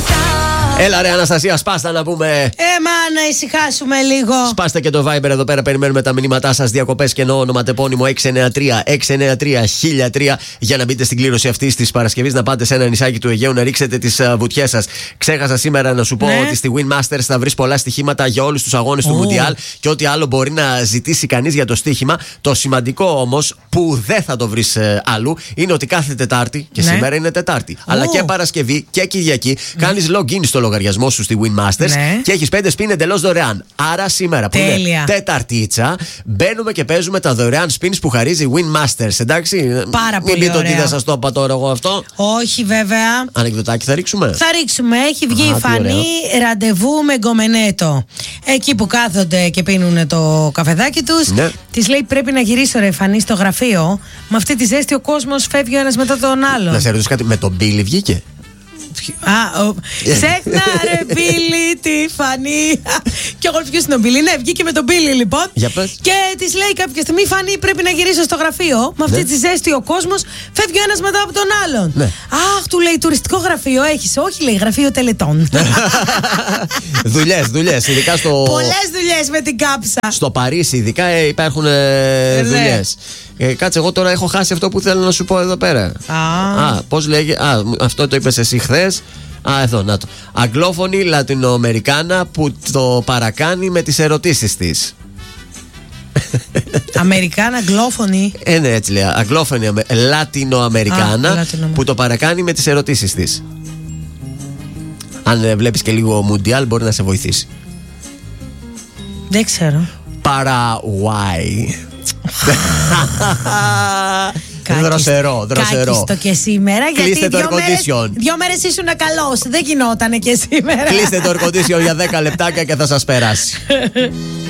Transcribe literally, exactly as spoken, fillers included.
Έλα ρε Αναστασία, σπάστα να πούμε. Έμα, να ησυχάσουμε λίγο. Σπάστε και το Viber εδώ πέρα, περιμένουμε τα μηνύματά σας. Διακοπές και εννοώ ονοματεπώνυμο έξι εννιά τρία έξι εννιά τρία χίλια τρία για να μπείτε στην κλήρωση αυτή τη Παρασκευή. Να πάτε σε ένα νησάκι του Αιγαίου να ρίξετε τις uh, βουτιές σας. Ξέχασα σήμερα να σου πω, ναι, ότι στη Win Masters θα βρεις πολλά στοιχήματα για όλους τους αγώνες oh. του Μουντιάλ και ό,τι άλλο μπορεί να ζητήσει κανείς για το στοίχημα. Το σημαντικό όμως που δεν θα το βρεις uh, αλλού είναι ότι κάθε Τετάρτη, και ναι, σήμερα είναι Τετάρτη, oh. αλλά και Παρασκευή και Κυριακή, mm. κάνεις login στο λογαριασμό σου στη Win Masters, ναι, και έχεις πέντε spin εντελώς δωρεάν. Άρα σήμερα που Τέλεια. είναι Τεταρτίτσα, μπαίνουμε και παίζουμε τα δωρεάν spins που χαρίζει Win Masters. Εντάξει. Πάρα Μην πολύ πείτε ωραία. ότι δεν σας το είπα τώρα εγώ αυτό. Όχι, βέβαια. Ανεκδοτάκι θα ρίξουμε. Θα ρίξουμε. Έχει βγει Α, η Φανή ραντεβού με γκομενέτο. Εκεί που κάθονται και πίνουν το καφεδάκι τους. Ναι. Της λέει: πρέπει να γυρίσω ρε Φανή στο γραφείο. Με αυτή τη ζέστη ο κόσμος φεύγει ο ένας μετά τον άλλον. Να σε ρωτήσω κάτι, με τον Μπίλι βγήκε? Α, ο... Ξέχνα ρε Μπίλι τη Φανή. Και εγώ ποιος είναι ο Μπίλι? Ναι, βγήκε με τον Μπίλι λοιπόν. Και της λέει κάποια στιγμή: Φανή, πρέπει να γυρίσω στο γραφείο. Με αυτή ναι. τη ζέστη ο κόσμος φεύγει ο ένας μετά από τον άλλον. Ναι. Αχ, του λέει: τουριστικό γραφείο έχεις? Όχι, λέει, γραφείο τελετών. Δουλειές, δουλειές. Ειδικά στο. Πολλές δουλειές με την κάψα. Στο Παρίσι, ειδικά ε, υπάρχουν ε, δουλειές. Ε, κάτσε, εγώ τώρα έχω χάσει αυτό που θέλω να σου πω εδώ πέρα. Ah. Α, πώς λέγεται? Α, αυτό το είπες εσύ χθες. Α, εδώ, να το. Αγγλόφωνη Λατινοαμερικάνα που το παρακάνει με τις ερωτήσεις της. Αμερικάνα, αγγλόφωνη. Ε, ναι, έτσι λέει. Αγγλόφωνη Λατινοαμερικάνα ah, που το παρακάνει με τις ερωτήσεις της. Αν ε, βλέπεις και λίγο Μουντιάλ, μπορεί να σε βοηθήσει. Δεν ξέρω. Παραγουάι. Δροσερό, δροσερό. Κάκιστο και σήμερα. Κλείστε γιατί το δύο air condition. Μέρες, δύο μέρες ήσουν καλός. Δεν γινότανε και σήμερα. Κλείστε το air condition για δέκα λεπτάκια και θα σας περάσει.